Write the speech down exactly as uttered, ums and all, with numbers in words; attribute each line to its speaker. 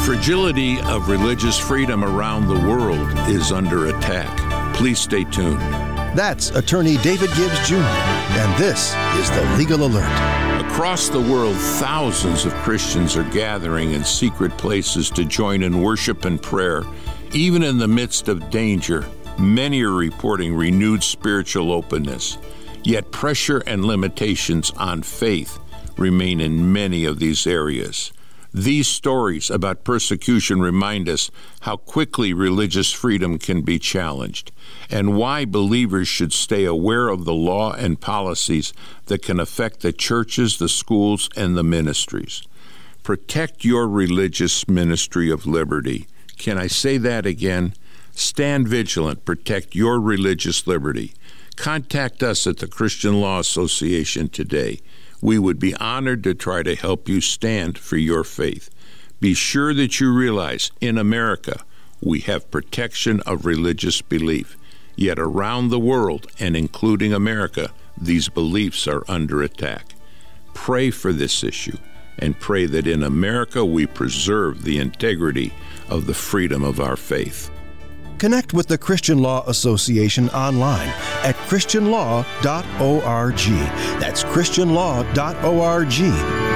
Speaker 1: fragility of religious freedom around the world is under attack. Please stay tuned.
Speaker 2: That's attorney David Gibbs Junior, and this is the Legal Alert.
Speaker 1: Across the world, thousands of Christians are gathering in secret places to join in worship and prayer. Even in the midst of danger, many are reporting renewed spiritual openness. Yet pressure and limitations on faith remain in many of these areas. These stories about persecution remind us how quickly religious freedom can be challenged and why believers should stay aware of the law and policies that can affect the churches, the schools, and the ministries. Protect your religious ministry of liberty. Can I say that again? Stand vigilant. Protect your religious liberty. Contact us at the Christian Law Association today. We would be honored to try to help you stand for your faith. Be sure that you realize in America we have protection of religious belief. Yet around the world, and including America, these beliefs are under attack. Pray for this issue and pray that in America we preserve the integrity of the freedom of our faith.
Speaker 2: Connect with the Christian Law Association online at christian law dot org. That's christian law dot org.